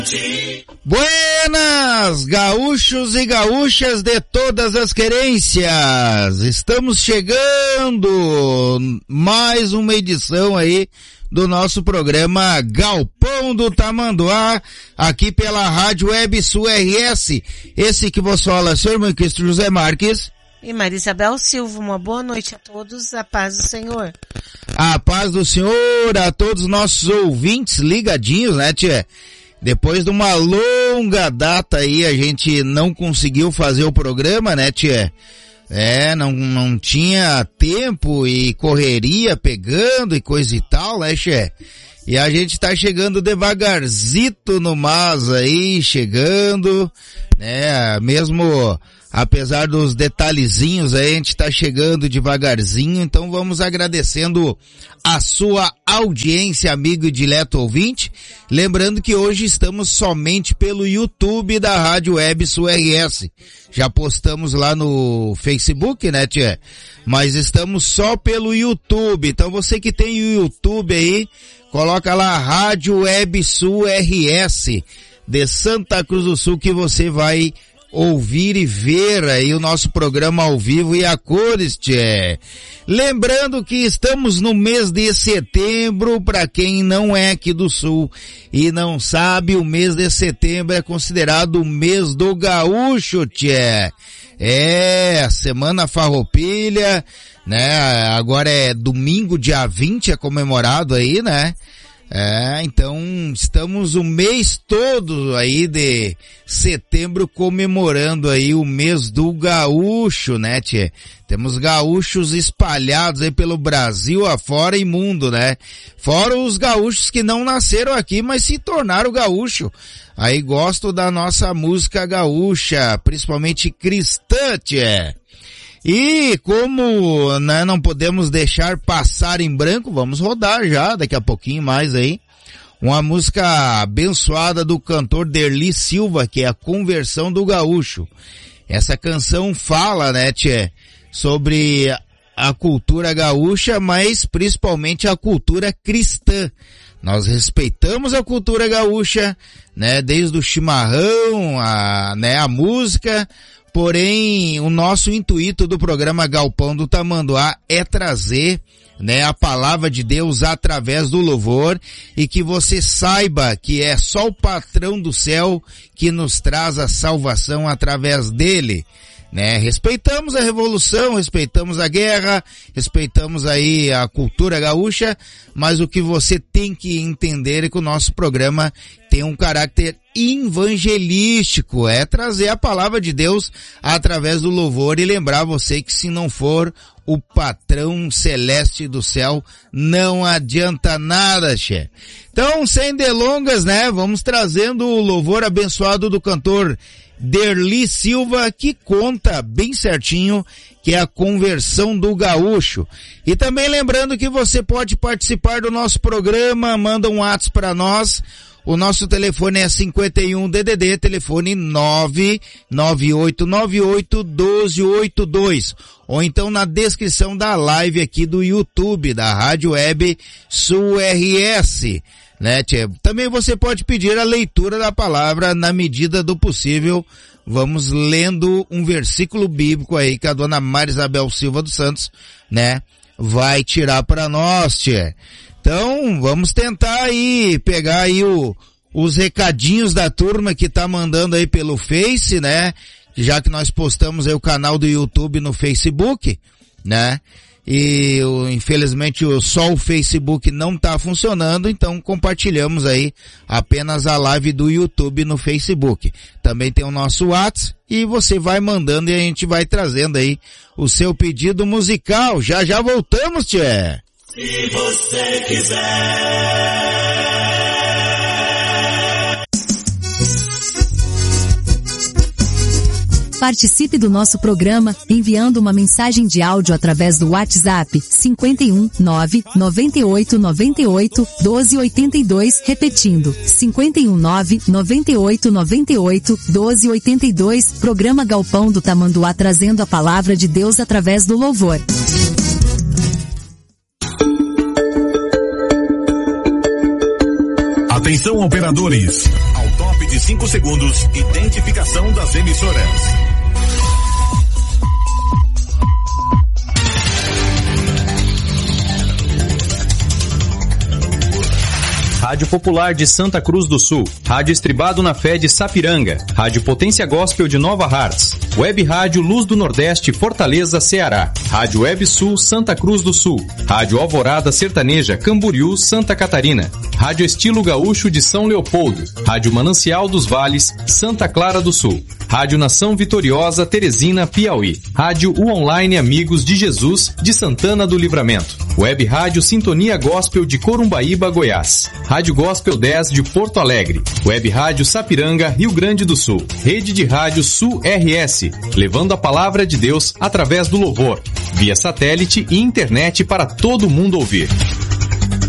Buenas, gaúchos e gaúchas de todas as querências, estamos chegando mais uma edição aí do nosso programa Galpão do Tamanduá, aqui pela Rádio Web Sul RS, esse que vos fala, seu irmão Cristo José Marques. E Maria Isabel Silva, uma boa noite a todos, a paz do Senhor. A paz do Senhor a todos os nossos ouvintes ligadinhos, né, tia? Depois de uma longa data aí, a gente não conseguiu fazer o programa, né, tia? Não tinha tempo e correria pegando e coisa e tal, né, tia? E a gente tá chegando devagarzito no mas aí, chegando, né, mesmo apesar dos detalhezinhos aí, a gente tá chegando devagarzinho, então vamos agradecendo a sua audiência, amigo e dileto ouvinte. Lembrando que hoje estamos somente pelo YouTube da Rádio Web Sul RS. Já postamos lá no Facebook, né, tia? Mas estamos só pelo YouTube. Então você que tem o YouTube aí, coloca lá Rádio Web Sul RS de Santa Cruz do Sul que você vai ouvir e ver aí o nosso programa ao vivo e a cores, tchê. Lembrando que estamos no mês de setembro, para quem não é aqui do Sul e não sabe, o mês de setembro é considerado o mês do gaúcho, tchê. Semana farroupilha, né? Agora é domingo, dia 20, é comemorado aí, né? Então estamos o mês todo aí de setembro comemorando aí o mês do gaúcho, né, tchê? Temos gaúchos espalhados aí pelo Brasil afora e mundo, né? Fora os gaúchos que não nasceram aqui, mas se tornaram gaúcho. Aí gosto da nossa música gaúcha, principalmente cristã, tchê. E como, né, não podemos deixar passar em branco, vamos rodar já, daqui a pouquinho mais aí, uma música abençoada do cantor Derli Silva, que é a Conversão do Gaúcho. Essa canção fala, né, tchê, sobre a cultura gaúcha, mas principalmente a cultura cristã. Nós respeitamos a cultura gaúcha, né, desde o chimarrão, a música. Porém, o nosso intuito do programa Galpão do Tamanduá é trazer, né, a palavra de Deus através do louvor e que você saiba que é só o patrão do céu que nos traz a salvação através dele, né? Respeitamos a revolução, respeitamos a guerra, respeitamos aí a cultura gaúcha, mas o que você tem que entender é que o nosso programa tem um caráter evangelístico, é trazer a palavra de Deus através do louvor e lembrar você que se não for o patrão celeste do céu, não adianta nada, che. Então, sem delongas, né, vamos trazendo o louvor abençoado do cantor Derli Silva, que conta bem certinho que é a conversão do gaúcho. E também lembrando que você pode participar do nosso programa, manda um WhatsApp para nós. O nosso telefone é 51 DDD, telefone 998981282. Ou então na descrição da live aqui do YouTube, da Rádio Web Sul RS. Né, tchê? Também você pode pedir a leitura da palavra na medida do possível. Vamos lendo um versículo bíblico aí que a dona Maria Isabel Silva dos Santos, né, vai tirar para nós, tchê. Então, vamos tentar aí pegar aí os recadinhos da turma que tá mandando aí pelo Face, né? Já que nós postamos aí o canal do YouTube no Facebook, né? E infelizmente só o Facebook não tá funcionando, então compartilhamos aí apenas a live do YouTube no Facebook. Também tem o nosso WhatsApp e você vai mandando e a gente vai trazendo aí o seu pedido musical. Já voltamos, tchê! Se você quiser. Participe do nosso programa enviando uma mensagem de áudio através do WhatsApp 51 9 98 98 12 82, repetindo 51 9 98 98 12 82. Programa Galpão do Tamanduá, trazendo a palavra de Deus através do louvor. Atenção, operadores. Ao top 5 segundos, identificação das emissoras. Rádio Popular de Santa Cruz do Sul, Rádio Estribado na Fé de Sapiranga, Rádio Potência Gospel de Nova Hartz, Web Rádio Luz do Nordeste Fortaleza, Ceará, Rádio Web Sul Santa Cruz do Sul, Rádio Alvorada Sertaneja Camboriú, Santa Catarina, Rádio Estilo Gaúcho de São Leopoldo, Rádio Manancial dos Vales, Santa Clara do Sul, Rádio Nação Vitoriosa Teresina, Piauí, Rádio O Online Amigos de Jesus de Santana do Livramento, Web Rádio Sintonia Gospel de Corumbaíba, Goiás, Rádio Gospel 10 de Porto Alegre, Web Rádio Sapiranga, Rio Grande do Sul, Rede de Rádio Sul RS, levando a palavra de Deus através do louvor, via satélite e internet para todo mundo ouvir.